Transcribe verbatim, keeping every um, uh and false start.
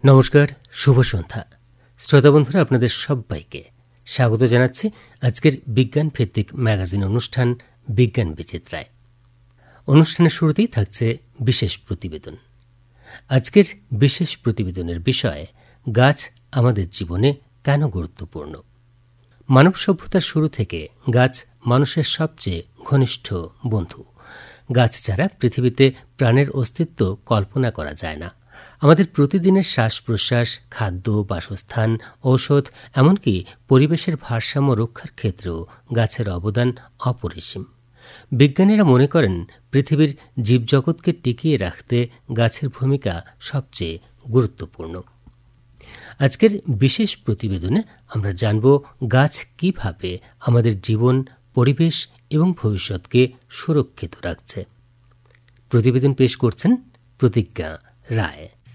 নমস্কার, শুভ সন্ধ্যা শ্রোতা বন্ধুরা, আপনাদের সবাইকে স্বাগত জানাচ্ছি আজকের বিজ্ঞান ভিত্তিক ম্যাগাজিন অনুষ্ঠান বিজ্ঞান বিচিত্রায়। অনুষ্ঠানের শুরুতেই থাকছে বিশেষ প্রতিবেদন। আজকের বিশেষ প্রতিবেদনের বিষয় গাছ আমাদের জীবনে কেন গুরুত্বপূর্ণ। মানব সভ্যতার শুরু থেকে গাছ মানুষের সবচেয়ে ঘনিষ্ঠ বন্ধু। গাছ ছাড়া পৃথিবীতে প্রাণের অস্তিত্ব কল্পনা করা যায় না। আমাদের প্রতিদিনের শ্বাস প্রশ্বাস, খাদ্য, বাসস্থান, ঔষধ, এমনকি পরিবেশের ভারসাম্য রক্ষার ক্ষেত্রেও গাছের অবদান অপরিসীম। বিজ্ঞানীরা মনে করেন পৃথিবীর জীবজগৎকে টিকিয়ে রাখতে গাছের ভূমিকা সবচেয়ে গুরুত্বপূর্ণ। আজকের বিশেষ প্রতিবেদনে আমরা জানব গাছ কিভাবে আমাদের জীবন, পরিবেশ এবং ভবিষ্যৎকে সুরক্ষিত রাখছে। প্রতিবেদন পেশ করছেন প্রতিজ্ঞা রায়।